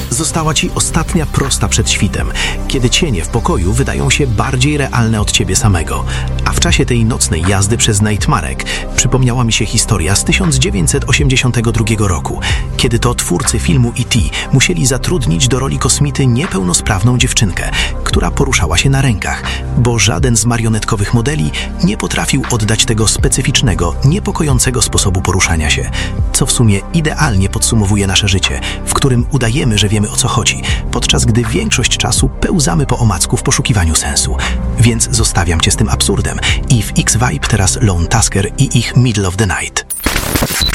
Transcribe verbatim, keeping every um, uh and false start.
Została ci ostatnia prosta przed świtem, kiedy cienie w pokoju wydają się bardziej realne od ciebie samego. A w czasie tej nocnej jazdy przez Nightmarek przypomniała mi się historia z tysiąc dziewięćset osiemdziesiątego drugiego roku, kiedy to twórcy filmu E T musieli zatrudnić do roli kosmity niepełnosprawną dziewczynkę, która poruszała się na rękach, bo żaden z marionetkowych modeli nie potrafił oddać tego specyficznego, niepokojącego sposobu poruszania się, co w sumie idealnie podsumowuje nasze życie, w którym udajemy, że wiemy, o co chodzi, podczas gdy większość czasu pełzamy po omacku w poszukiwaniu sensu. Więc zostawiam cię z tym absurdem i w X-Vibe teraz Lone Tusker i ich Middle of the Night.